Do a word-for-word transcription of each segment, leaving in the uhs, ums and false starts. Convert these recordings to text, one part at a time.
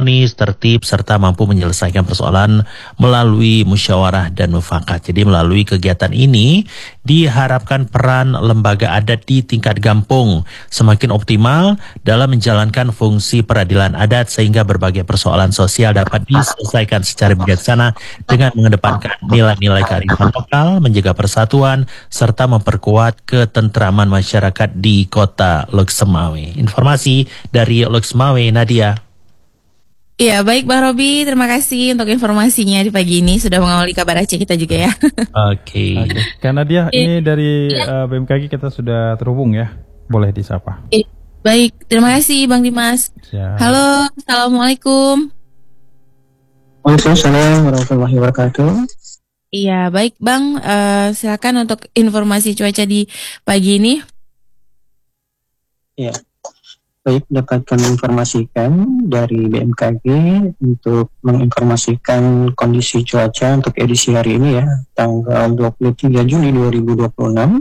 harmonis, tertib, serta mampu menyelesaikan persoalan melalui musyawarah dan mufakat. Jadi melalui kegiatan ini diharapkan peran lembaga adat di tingkat kampung semakin optimal dalam menjalankan fungsi peradilan adat sehingga berbagai persoalan sosial dapat diselesaikan secara bijaksana dengan mengedepankan nilai-nilai kearifan lokal, menjaga persatuan, serta memperkuat ketentraman masyarakat di kota Loksemawe. Informasi dari Loksemawe, Nadia. Iya, baik Bang Robi, terima kasih untuk informasinya di pagi ini sudah mengawali kabar Aceh kita juga ya. Oke. Okay. Okay. Karena dia ini dari uh, B M K G kita sudah terhubung ya, boleh disapa. Eh, baik, terima kasih Bang Dimas. Siap. Halo, assalamualaikum. Waalaikumsalam warahmatullahi wabarakatuh. Iya, baik Bang, uh, silakan untuk informasi cuaca di pagi ini. Ya. Baik, dapatkan informasikan dari B M K G untuk menginformasikan kondisi cuaca untuk edisi hari ini ya, tanggal dua puluh tiga Juli dua ribu dua puluh enam.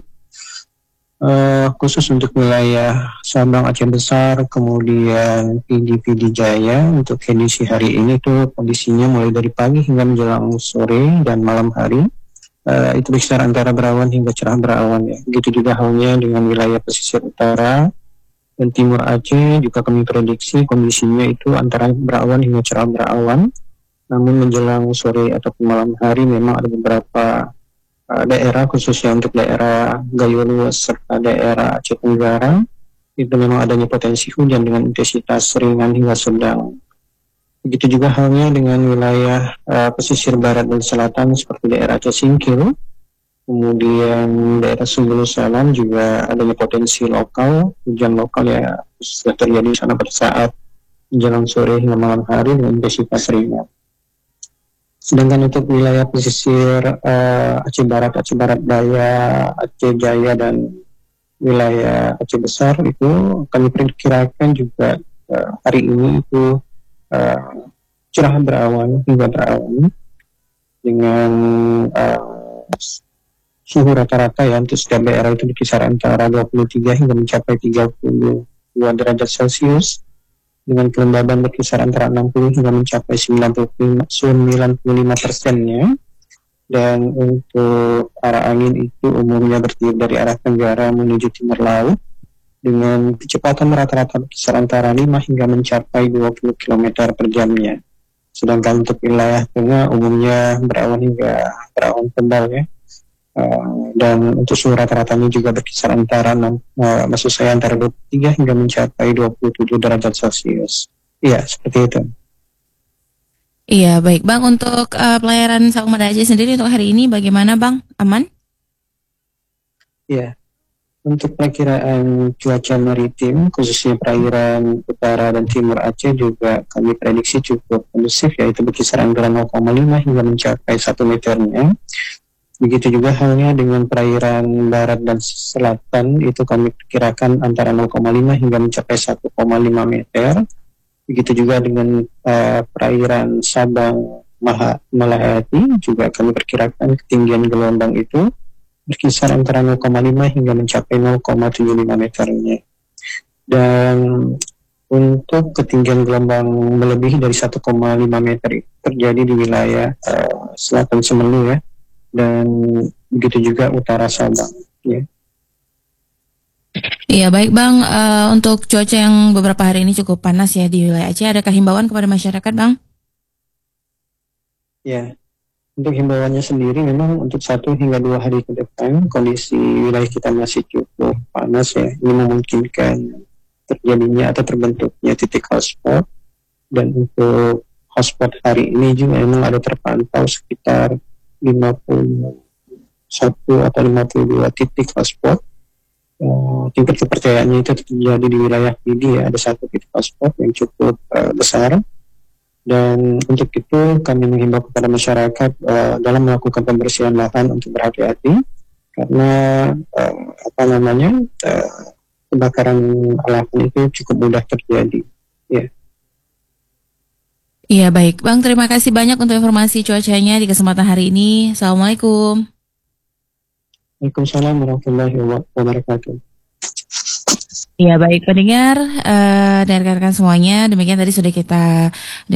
Uh, khusus untuk wilayah Sabang Aceh Besar, kemudian P D P D Jaya, untuk edisi hari ini tuh kondisinya mulai dari pagi hingga menjelang sore dan malam hari. Uh, itu berkisar antara berawan hingga cerah berawan ya. Begitu juga halnya dengan wilayah pesisir utara dan timur Aceh juga kami prediksi kondisinya itu antara berawan hingga cerah berawan. Namun menjelang sore ataupun malam hari memang ada beberapa uh, daerah khususnya untuk daerah Gayo Luas serta daerah Aceh Tenggara itu memang adanya potensi hujan dengan intensitas ringan hingga sedang. Begitu juga halnya dengan wilayah uh, pesisir barat dan selatan seperti daerah Aceh Singkil. Kemudian daerah Sunggulu Salam juga adanya potensi lokal, hujan lokal ya sudah terjadi di sana pada saat menjelang sore hingga malam hari dengan intensitas ringan. Sedangkan untuk wilayah pesisir uh, Aceh Barat, Aceh Barat Daya, Aceh Jaya dan wilayah Aceh Besar itu kami perkirakan juga uh, hari ini itu uh, cerah berawan hingga berawan dengan uh, suhu rata-rata ya untuk setiap daerah itu berkisar antara dua puluh tiga hingga mencapai tiga puluh dua derajat Celcius dengan kelembaban berkisar antara enam puluh hingga mencapai sembilan puluh lima persennya. Dan untuk arah angin itu umumnya bertiup dari arah tenggara menuju timur laut dengan kecepatan rata-rata berkisar antara lima hingga mencapai dua puluh kilometer per jamnya. Sedangkan untuk wilayah tengah umumnya berawan hingga berawan tebal ya. Uh, dan untuk suhu rata-ratanya juga berkisar antara enam, uh, maksud saya antara dua puluh tiga hingga mencapai dua puluh tujuh derajat Celcius. Iya, seperti itu. Iya, baik Bang, untuk uh, pelayaran Saumada Aceh sendiri untuk hari ini bagaimana Bang? Aman? Iya. Untuk perakiraan cuaca maritim khususnya perairan utara dan timur Aceh juga kami prediksi cukup kondusif, yaitu berkisar antara nol koma lima hingga mencapai satu meternya. Begitu juga halnya dengan perairan barat dan selatan itu kami perkirakan antara nol koma lima hingga mencapai satu koma lima meter. Begitu juga dengan uh, perairan Sabang Maha, Malahati juga kami perkirakan ketinggian gelombang itu berkisar antara nol koma lima hingga mencapai nol koma tujuh lima meternya. Dan untuk ketinggian gelombang melebihi dari satu koma lima meter itu terjadi di wilayah uh, selatan Semelu ya. Dan begitu juga utara Sabang ya. Iya baik Bang, uh, untuk cuaca yang beberapa hari ini cukup panas ya di wilayah Aceh, adakah himbauan kepada masyarakat Bang? Ya, untuk himbauannya sendiri memang untuk satu hingga dua hari ke depan kondisi wilayah kita masih cukup panas ya. Ini memungkinkan terjadinya atau terbentuknya titik hotspot. Dan untuk hotspot hari ini juga memang ada terpantau sekitar lima puluh satu atau lima puluh dua titik hotspot. Uh, tingkat kepercayaannya itu terjadi di wilayah P D ya, ada satu titik hotspot yang cukup uh, besar. Dan untuk itu kami menghimbau kepada masyarakat uh, dalam melakukan pembersihan lahan untuk berhati-hati karena uh, apa namanya uh, kebakaran lahan itu cukup mudah terjadi ya. Iya baik Bang, terima kasih banyak untuk informasi cuacanya di kesempatan hari ini. Assalamualaikum. Waalaikumsalam warahmatullahi wabarakatuh. Iya baik pendengar uh, dan rekan-rekan semuanya, demikian tadi sudah kita